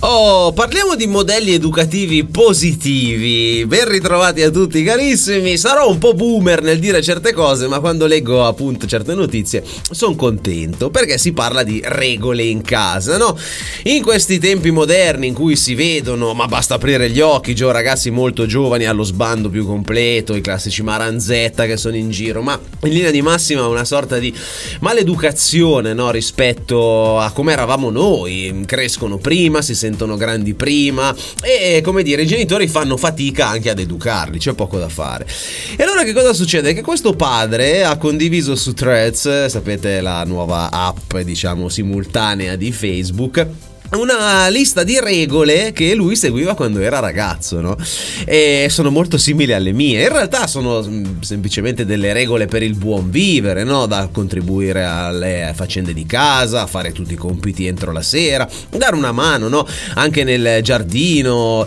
Oh, parliamo di modelli educativi positivi. Ben ritrovati a tutti carissimi. Sarò un po' boomer nel dire certe cose, ma quando leggo appunto certe notizie sono contento, perché si parla di regole in casa, no? In questi tempi moderni in cui si vedono, ma basta aprire gli occhi, ragazzi molto giovani allo sbando più completo, i classici maranzetta che sono in giro, ma in linea di massima una sorta di maleducazione, no? Rispetto a come eravamo noi. Crescono prima, si sentono grandi prima e, come dire, i genitori fanno fatica anche ad educarli, c'è poco da fare. E allora che cosa succede? Che questo padre ha condiviso su Threads, sapete, la nuova app, diciamo, simultanea di Facebook, una lista di regole che lui seguiva quando era ragazzo, no? E sono molto simili alle mie. In realtà sono semplicemente delle regole per il buon vivere, no? Da contribuire alle faccende di casa, a fare tutti i compiti entro la sera, dare una mano, no? Anche nel giardino.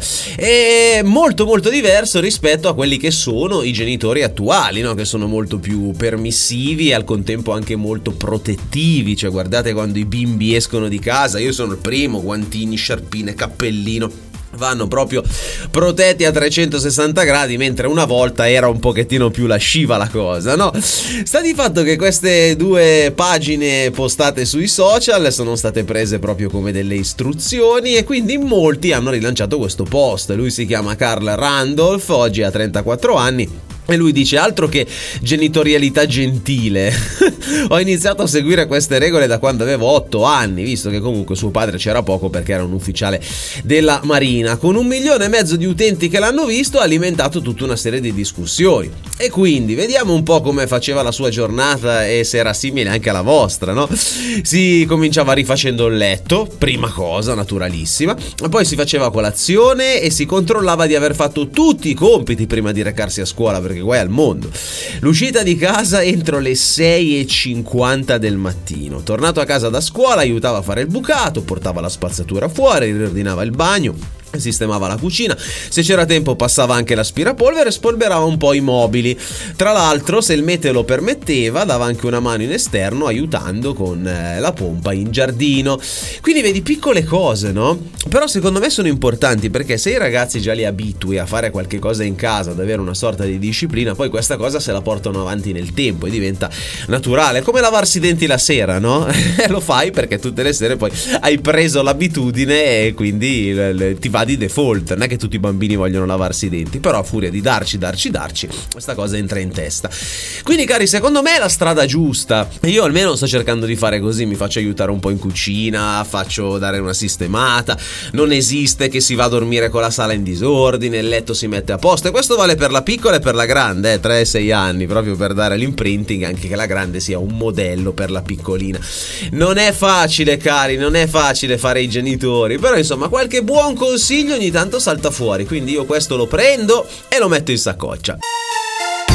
È molto molto diverso rispetto a quelli che sono i genitori attuali, no? Che sono molto più permissivi e al contempo anche molto protettivi. Cioè, guardate quando i bimbi escono di casa, io sono il primo, guantini, sciarpine, cappellino, vanno proprio protetti a 360 gradi, mentre una volta era un pochettino più lasciva la cosa, no? Sta di fatto che queste due pagine postate sui social sono state prese proprio come delle istruzioni e quindi molti hanno rilanciato questo post. Lui si chiama Carl Randolph, oggi ha 34 anni. E lui dice: altro che genitorialità gentile. Ho iniziato a seguire queste regole da quando avevo 8 anni, visto che comunque suo padre c'era poco perché era un ufficiale della Marina. Con 1,5 milioni di utenti che l'hanno visto, ha alimentato tutta una serie di discussioni. E quindi vediamo un po' come faceva la sua giornata e se era simile anche alla vostra, no? Si cominciava rifacendo il letto, prima cosa, naturalissima. Poi si faceva colazione e si controllava di aver fatto tutti i compiti prima di recarsi a scuola, perché guai al mondo. L'uscita di casa entro le 6:50 del mattino. Tornato a casa da scuola aiutava a fare il bucato, portava la spazzatura fuori, riordinava il bagno, sistemava la cucina, se c'era tempo passava anche l'aspirapolvere e spolverava un po' i mobili. Tra l'altro, se il meteo lo permetteva, dava anche una mano in esterno aiutando con la pompa in giardino. Quindi vedi, piccole cose, no? Però secondo me sono importanti, perché se i ragazzi già li abitui a fare qualche cosa in casa, ad avere una sorta di disciplina, poi questa cosa se la portano avanti nel tempo e diventa naturale, come lavarsi i denti la sera, no? Lo fai perché tutte le sere poi hai preso l'abitudine e quindi ti va di default. Non è che tutti i bambini vogliono lavarsi i denti, però a furia di darci questa cosa entra in testa. Quindi, cari, secondo me è la strada giusta. Io almeno sto cercando di fare così, mi faccio aiutare un po' in cucina, faccio dare una sistemata. Non esiste che si va a dormire con la sala in disordine, il letto si mette a posto, e questo vale per la piccola e per la grande, 3-6 anni, proprio per dare l'imprinting anche che la grande sia un modello per la piccolina. Non è facile, cari, non è facile fare i genitori, però insomma qualche buon consiglio ogni tanto salta fuori, quindi io questo lo prendo e lo metto in saccoccia.